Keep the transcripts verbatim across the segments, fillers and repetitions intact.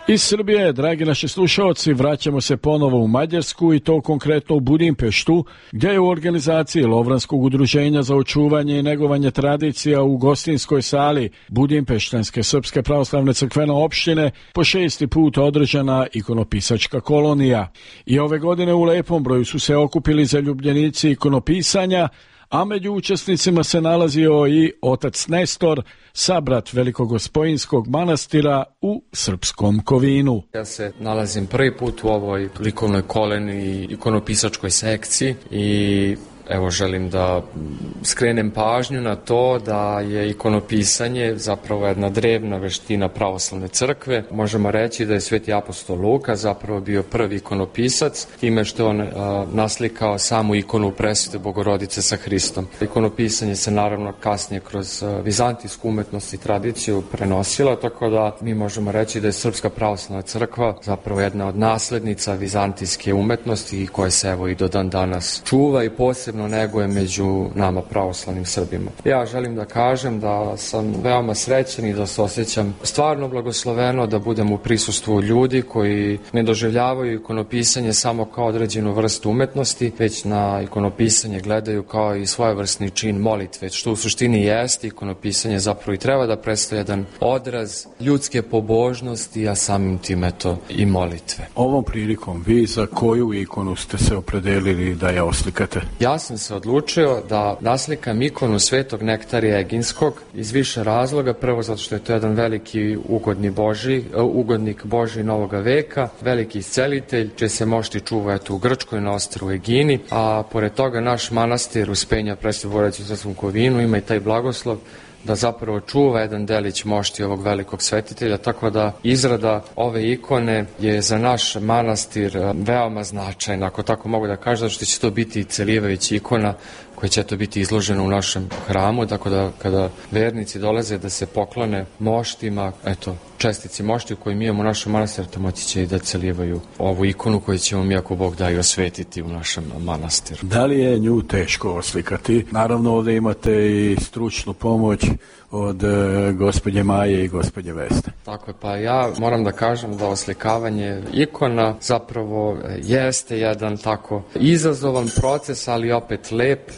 Iz Srbije, dragi naši slušalci, vraćamo se ponovo u Mađarsku i to konkretno u Budimpeštu, gdje je u organizaciji Lovranskog udruženja za očuvanje i negovanje tradicija u gostinskoj sali Budimpeštanske Srpske pravoslavne crkvene opštine po šesti put održana ikonopisačka kolonija. I ove godine u lepom broju su se okupili zaljubljenici ikonopisanja, a među učesnicima se nalazio i otac Nestor, sabrat Velikogospojinskog manastira u Srpskom Kovinu. Ja se nalazim prvi put u ovoj likovnoj koloniji ikonopisačkoj sekciji i evo želim da skrenem pažnju na to da je ikonopisanje zapravo jedna drevna veština pravoslavne crkve. Možemo reći da je sveti apostol Luka zapravo bio prvi ikonopisac, time što on a, naslikao samu ikonu presvete Bogorodice sa Hristom. Ikonopisanje se naravno kasnije kroz a, vizantijsku umetnost i tradiciju prenosila, tako da mi možemo reći da je Srpska pravoslavna crkva zapravo jedna od naslednica vizantijske umetnosti i koje se evo i do dan danas čuva i posebno neguje među nama pravoslavnim Srbima. Ja želim da kažem da sam veoma srećan i da se osjećam stvarno blagosloveno da budem u prisustvu ljudi koji ne doživljavaju ikonopisanje samo kao određenu vrstu umetnosti, već na ikonopisanje gledaju kao i svojevrsni čin molitve, što u suštini jeste. Ikonopisanje zapravo i treba da predstavlja jedan odraz ljudske pobožnosti, a samim tim eto i molitve. Ovom prilikom vi za koju ikonu ste se opredelili da je oslikate? Ja sam se odlučio da naslikam ikonu Svetog Nektarija Eginskog iz više razloga. Prvo zato što je to jedan veliki ugodni Boži, ugodnik Božji novoga veka, veliki iscelitelj, će se mošti čuva eto u Grčkoj na ostrvu Egini, a pored toga naš manastir Uspenja Presvete Bogorodice u Srpskom Kovinu ima i taj blagoslov da zapravo čuva jedan delić mošti ovog velikog svetitelja, tako da izrada ove ikone je za naš manastir veoma značajna, ako tako mogu da kažem, zato što će to biti celivajuća ikona koja će to biti izložena u našem hramu, tako da kada vernici dolaze da se poklone moštima, eto, čestici mošti koji mi imamo u našem manastiru, to moći će i da celivaju ovu ikonu koju ćemo mi, ako Bog da, i osvetiti u našem manastiru. Da li je nju teško oslikati? Naravno, ovdje imate i stručnu pomoć od e, gospođe Maje i gospođe Vesne. Tako je, pa ja moram da kažem da oslikavanje ikona zapravo jeste jedan tako izazovan proces, ali opet lep,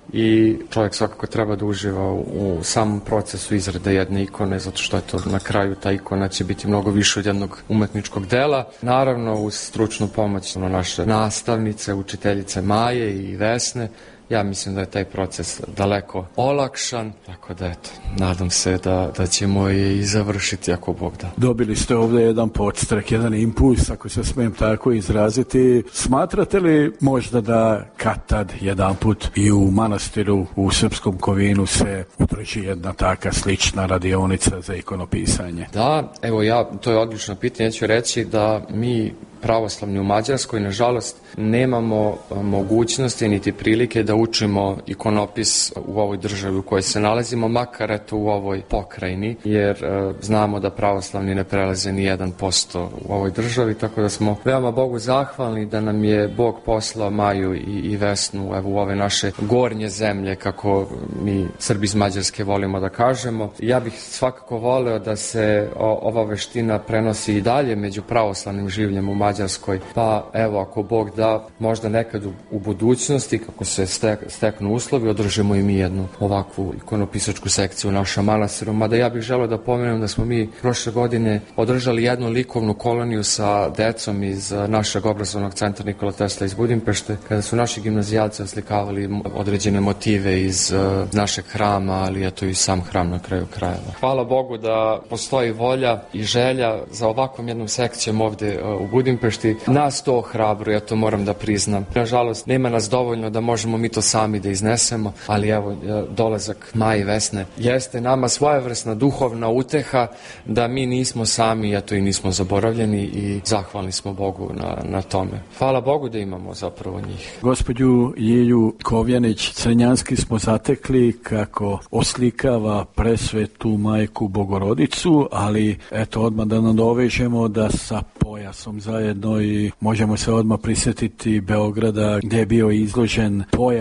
i čovjek svakako treba da uživa u samom procesu izrade jedne ikone, zato što je to na kraju ta ikona će biti mnogo više od jednog umetničkog dela. Naravno uz stručnu pomoć naše nastavnice, učiteljice Maje i Vesne, ja mislim da je taj proces daleko olakšan, tako da eto, nadam se da, da ćemo je i završiti ako Bog da. Dobili ste ovdje jedan podstrek, jedan impuls, ako se smijem tako izraziti. Smatrate li možda da kad tad jedan put i u manastiru u Srpskom Kovinu se udruži jedna taka slična radionica za ikonopisanje? Da, evo ja, to je odlično pitanje, ja ću reći da mi pravoslavni u Mađarskoj, nažalost, nemamo mogućnosti niti prilike da učimo ikonopis u ovoj državi u kojoj se nalazimo, makar eto u ovoj pokrajini, jer e, znamo da pravoslavni ne prelaze ni jedan posto u ovoj državi, tako da smo veoma Bogu zahvalni da nam je Bog poslao Maju i, i Vesnu evo, u ove naše gornje zemlje, kako mi Srbi iz Mađarske volimo da kažemo. Ja bih svakako voleo da se o, ova veština prenosi i dalje među pravoslavnim življem u Mađarskoj. Mađarskoj, pa evo ako Bog da, možda nekad u, u budućnosti, kako se stek, steknu uslovi, održimo i mi jednu ovakvu ikonopisačku sekciju u našem manastiru. Mada ja bih želeo da pomenem da smo mi prošle godine održali jednu likovnu koloniju sa decom iz našeg obrazovnog centra Nikola Tesla iz Budimpešte, kada su naši gimnazijalci oslikavali određene motive iz uh, našeg hrama, ali eto i sam hram na kraju krajeva. Hvala Bogu da postoji volja i želja za ovakvom jednom sekcijom ovde uh, u Budimpešti. Nas to ohrabruje, ja to moram da priznam. Nažalost, nema nas dovoljno da možemo mi to sami da iznesemo, ali evo, dolazak Maje i Vesne jeste nama svojevrsna duhovna uteha da mi nismo sami, eto i nismo zaboravljeni i zahvalni smo Bogu na, na tome. Hvala Bogu da imamo zapravo njih. Gospođu Ljilju Kovjanić-Crnjanski smo zatekli kako oslikava presvetu majku Bogorodicu, ali eto odmah da nadovežemo da sa pojasom zajedno i možemo se odmah prisjetiti Beograda gdje je bio izložen pojas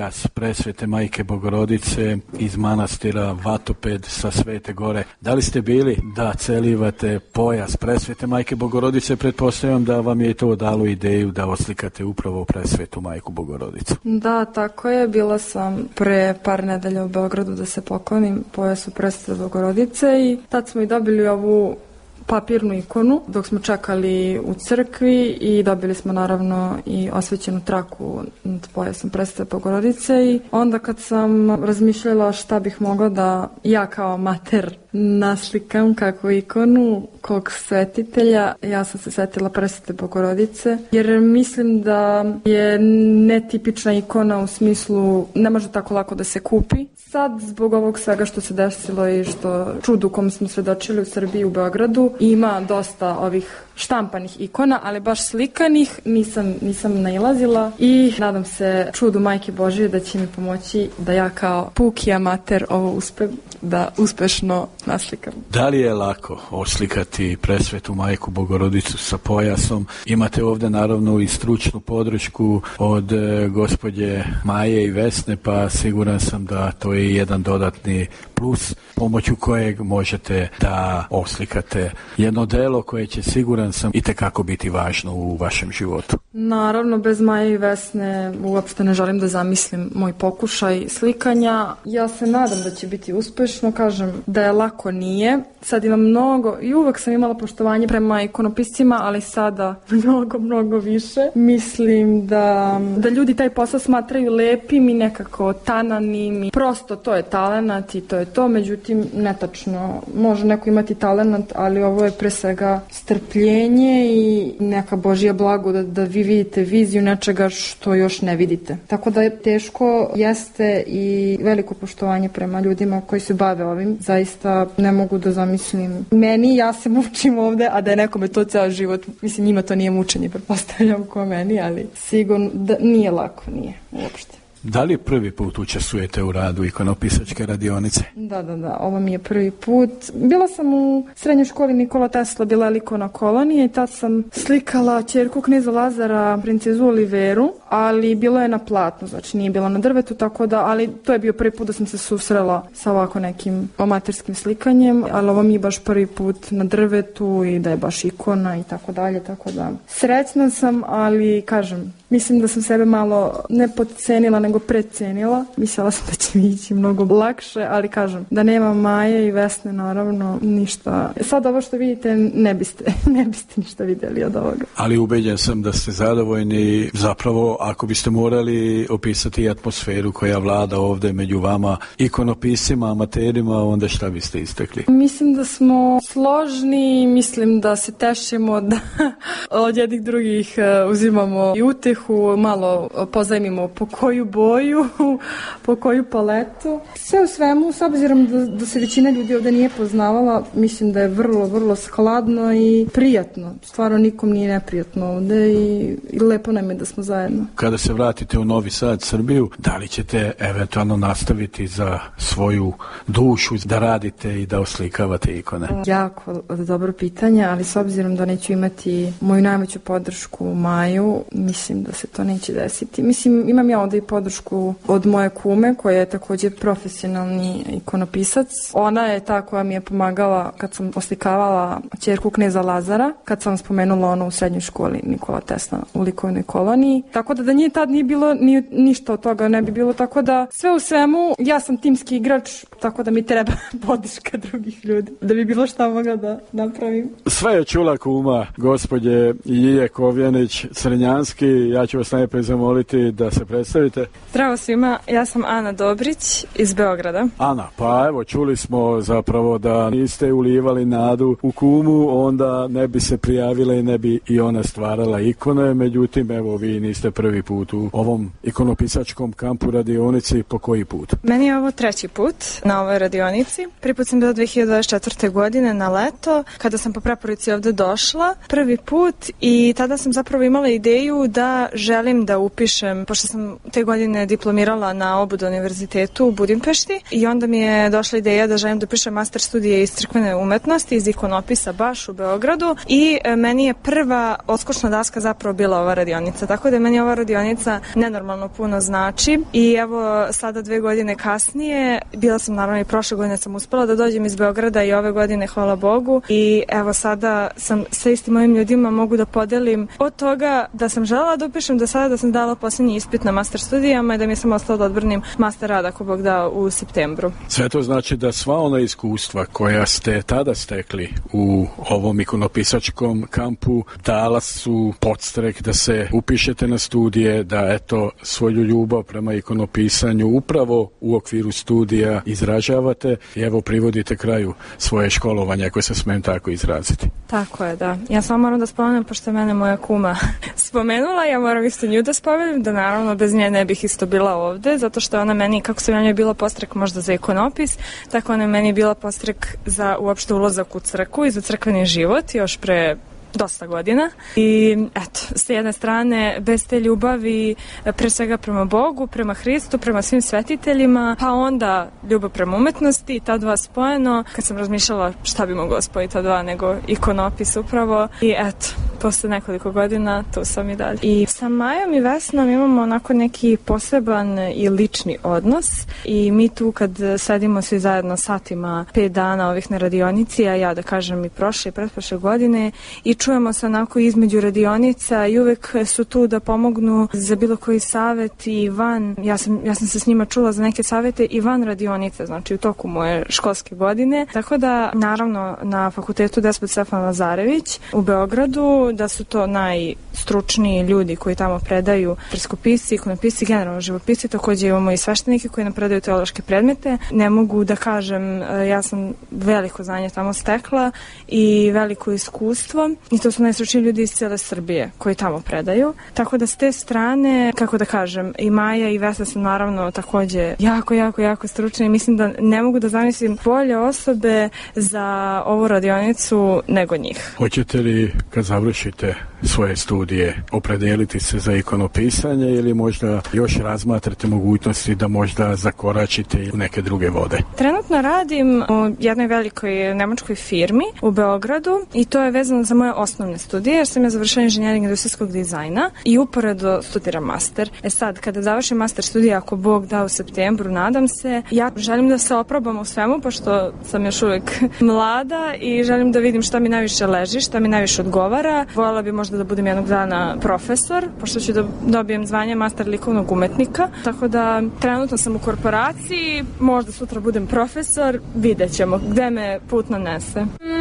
pojas presvete Majke Bogorodice iz manastira Vatoped sa Svete Gore. Da li ste bili da celivate pojas presvete Majke Bogorodice? Pretpostavljam da vam je i to dalo ideju da oslikate upravo presvetu Majku Bogorodicu. Da, tako je. Bila sam pre par nedelja u Beogradu da se poklonim pojasu presvete Bogorodice i tad smo i dobili ovu papirnu ikonu dok smo čekali u crkvi i dobili smo naravno i osvećenu traku nad pojasom presvete Bogorodice i onda kad sam razmišljala šta bih mogla da ja kao mater naslikam kako ikonu kog svetitelja, ja sam se setila presvete Bogorodice jer mislim da je netipična ikona u smislu ne može tako lako da se kupi. Sad zbog ovog svega što se desilo i što čudu kom smo svedočili u Srbiji u Beogradu ima dosta ovih štampanih ikona, ali baš slikanih nisam, nisam nailazila i nadam se čudu Majke Božije da će mi pomoći da ja kao puki amater ovo uspem da uspešno naslikam. Da li je lako oslikati presvetu Majku Bogorodicu sa pojasom? Imate ovde naravno i stručnu podršku od e, gospođe Maje i Vesne, pa siguran sam da to je jedan dodatni plus pomoću kojeg možete da oslikate jedno delo koje će siguran sam itekako biti važno u vašem životu. Naravno, bez Maje i Vesne uopšte ne želim da zamislim moj pokušaj slikanja. Ja se nadam da će biti uspešno, kažem da je lako nije. Sad imam mnogo i uvek sam imala poštovanje prema ikonopiscima, ali sada mnogo, mnogo više. Mislim da, da ljudi taj posao smatraju lepim i nekako tananim i prosto to je talenat i to je to, međutim netačno. Može neko imati talenat, ali ovo je pre svega strpljenje i neka Božja blago da, da vi vidite viziju nečega što još ne vidite. Tako da je teško jeste i veliko poštovanje prema ljudima koji se bave ovim. Zaista ne mogu da zamislim. Meni, ja se mučim ovde, a da je nekome to ceo život, mislim njima to nije mučenje, pretpostavljam ko meni, ali sigurno da nije lako, nije uopšte. Da li prvi put učestvujete u radu ikonopisačke radionice? Da, da, da, ovo mi je prvi put. Bila sam u srednjoj školi Nikola Tesla, bila je likovna kolonija i tad sam slikala ćerku kneza Lazara, princezu Oliveru, ali bilo je na platnu, znači nije bilo na drvetu, tako da, ali to je bio prvi put da sam se susrela sa ovako nekim amaterskim slikanjem, ali ovo mi je baš prvi put na drvetu i da je baš ikona i tako dalje, tako da srećna sam, ali kažem, mislim da sam sebe malo ne podcenila, nego precenila. Mislila sam da će mi ići mnogo lakše, ali kažem, da nema Maje i Vesne, naravno, ništa. Sad ovo što vidite, ne biste, ne biste ništa vidjeli od ovoga. Ali ubeđen sam da ste zadovoljni. Zapravo, ako biste morali opisati atmosferu koja vlada ovde među vama, ikonopisima, amaterima, onda šta biste istekli? Mislim da smo složni, mislim da se tešimo, da od jednih drugih uzimamo i utehu, malo pozajmimo po koju boju, po koju paletu. Sve u svemu, s obzirom da, da se većina ljudi ovde nije poznavala, mislim da je vrlo, vrlo skladno i prijatno. Stvarno nikom nije neprijatno ovde i, i lepo nam je da smo zajedno. Kada se vratite u Novi Sad, Srbiju, da li ćete eventualno nastaviti za svoju dušu da radite i da oslikavate ikone? Jako dobro pitanje, ali s obzirom da neću imati moju najveću podršku Maju, mislim da se to neće desiti. Mislim, imam ja ovde i podršku od moje kume, koja je također profesionalni ikonopisac. Ona je ta koja mi je pomagala kad sam oslikavala ćerku kneza Lazara, kad sam spomenula ono u srednjoj školi Nikola Tesla u likovnoj koloniji. Tako da da nje tad nije bilo ni, ništa od toga, ne bi bilo. Tako da sve u svemu, ja sam timski igrač, tako da mi treba podrška drugih ljudi, da bi bilo šta mogla da napravim. Sve je čula kuma gospođe Jije Kovjanić Crnjanski. Ja ću vas najprije zamoliti da se predstavite. Zdravo svima, ja sam Ana Dobrić iz Beograda. Ana, pa evo čuli smo zapravo da niste ulivali nadu u kumu, onda ne bi se prijavila i ne bi i ona stvarala ikone, međutim evo vi niste prvi put u ovom ikonopisačkom kampu radionici. Po koji put? Meni je ovo treći put na ovoj radionici. Prvi put sam bila dve hiljade dvadeset četvrte. godine na leto, kada sam po preporuci ovde došla prvi put i tada sam zapravo imala ideju da želim da upišem, pošto sam te godine diplomirala na Obuda univerzitetu u Budimpešti i onda mi je došla ideja da želim da upišem master studije iz crkvene umetnosti, iz ikonopisa baš u Beogradu i meni je prva odskočna daska zapravo bila ova radionica, tako da je meni ova ova radionica nenormalno puno znači i evo sada dve godine kasnije, bila sam naravno i prošle godine sam uspela da dođem iz Beograda i ove godine, hvala Bogu, i evo sada sam sa istim mojim ljudima mogu da podelim od toga da sam želela da upišem do sada, da sam dala posljednji ispit na master studijama i da mi je sam ostalo da odbrnim master rad ako Bog da u septembru. Sve to znači da sva ona iskustva koja ste tada stekli u ovom ikonopisačkom kampu dala su podstrek da se upišete na studije, da eto svoju ljubav prema ikonopisanju upravo u okviru studija izražavate i evo privodite kraju svoje školovanje, ako se smijem tako izraziti. Tako je, da. Ja samo moram da spomenem, pošto je mene moja kuma spomenula, ja moram isto nju da spomenem, da naravno bez nje ne bih isto bila ovde, zato što ona meni, kako sam ja njoj bila postrek možda za ikonopis, tako ona meni bila postrek za uopšte ulazak u crkvu i za crkveni život, još pre dosta godina i eto, s jedne strane bez te ljubavi pre svega prema Bogu, prema Hristu, prema svim svetiteljima, pa onda ljubav prema umetnosti, ta dva spojeno, kad sam razmišljala šta bi moglo spojiti ta dva nego ikonopis upravo i eto, posle nekoliko godina tu sam i dalje. I sa Majom i Vesnom imamo onako neki poseban i lični odnos i mi tu kad sedimo svi zajedno satima, pet dana ovih na radionici, a ja da kažem i prošle i pretprošle godine i čujemo se onako između radionica i uvek su tu da pomognu za bilo koji savet i van, ja sam, ja sam se s njima čula za neke savete i van radionice, znači u toku moje školske godine. Tako da, naravno, na fakultetu Despot Stefan Lazarević u Beogradu, da su to najstručniji ljudi koji tamo predaju preskopisi, ikonopisi, generalno živopisi, takođe imamo i sveštenike koji nam predaju teološke predmete. Ne mogu da kažem, ja sam veliko znanje tamo stekla i veliko iskustvo i to su najstručniji ljudi iz cijele Srbije koji tamo predaju. Tako da s te strane, kako da kažem, i Maja i Vesna su naravno takođe jako, jako, jako stručni i mislim da ne mogu da zamislim bolje osobe za ovu radionicu nego njih. Hoćete li, kad završite svoje studije, opredeliti se za ikonopisanje ili možda još razmatrate mogućnosti da možda zakoračite u neke druge vode? Trenutno radim u jednoj velikoj nemačkoj firmi u Beogradu i to je vezano za moje osnovne studije, jer sam ja završila inženjering industrijskog dizajna i uporedo studiram master. E sad, kada završim master studije, ako Bog da u septembru, nadam se, ja želim da se oprobam u svemu, pošto sam još uvijek mlada i želim da vidim šta mi najviše leži, šta mi najviše odgovara. Voljela bi možda da budem jednog dana profesor, pošto ću da dobijem zvanje master likovnog umetnika, tako da trenutno sam u korporaciji, možda sutra budem profesor, vidjet ćemo gde me put nanese.